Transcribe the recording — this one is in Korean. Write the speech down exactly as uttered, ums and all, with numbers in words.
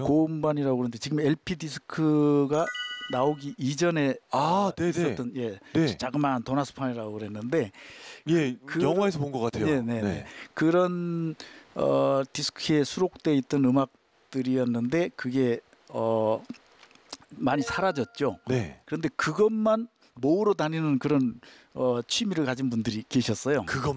고음반이라고 그러는데 지금 엘피 디스크가 나오기 이전에 아, 네네. 있었던 예 네. 자그마한 도나스판이라고 그랬는데 예, 그, 영화에서 본 것 같아요. 네네 네. 그런 어, 디스크에 수록돼 있던 음악들이었는데 그게 어, 많이 사라졌죠. 네. 그런데 그것만 모으러 다니는 그런 어, 취미를 가진 분들이 계셨어요. 그것